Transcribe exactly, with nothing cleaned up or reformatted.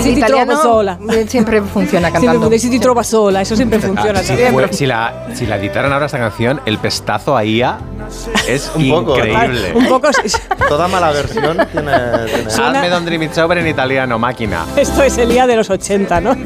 si ti trovo sola. Siempre funciona cantando. Si ti trova sola, eso siempre funciona. Ah, si, fue, si, la, si la editaran ahora esta canción, el pestazo a I A es un poco, increíble. ¿no? Un poco. Toda mala versión tiene. tiene... Hazme Don Dream It's Over en italiano, máquina. Esto es el I A de los ochenta, ¿no?